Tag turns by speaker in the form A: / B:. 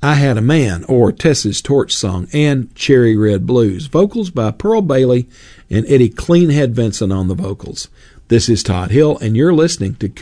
A: I Had a Man, or Texas Torch Song, and Cherry Red Blues. Vocals by Pearl Bailey and Eddie Cleanhead Vincent on the vocals. This is Todd Hill, and you're listening to